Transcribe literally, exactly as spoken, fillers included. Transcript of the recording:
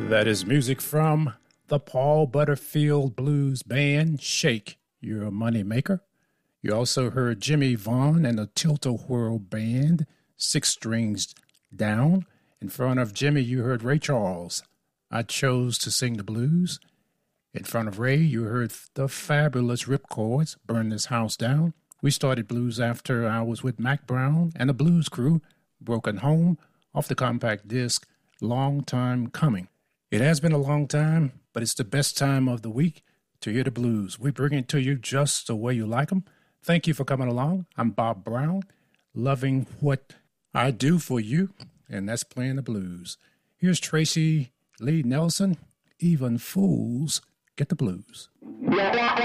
That is music from the Paul Butterfield Blues Band, Shake, Your Money Maker. You also heard Jimmy Vaughn and the Tilt-A-Whirl Band, Six Strings Down. In front of Jimmy, you heard Ray Charles, I Chose to Sing the Blues. In front of Ray, you heard the fabulous Ripcords, Burn This House Down. We started blues after hours with Mac Brown and the Blues Crew, Broken Home, off the compact disc, Long Time Coming. It has been a long time, but it's the best time of the week to hear the blues. We bring it to you just the way you like them. Thank you for coming along. I'm Bob Brown, loving what I do for you, and that's playing the blues. Here's Tracy Lee Nelson, Even Fools Get the Blues.